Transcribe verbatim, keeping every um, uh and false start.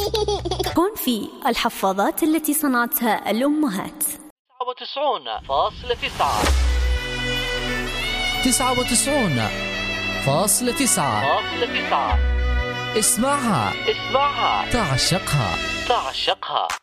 كونفي، الحفاضات التي صنعتها الأمهات. تسعة وتسعون فاصلة تسعة تسعة وتسعون فاصلة تسعة. اسمعها، اسمعها، تعشقها. تعشقها.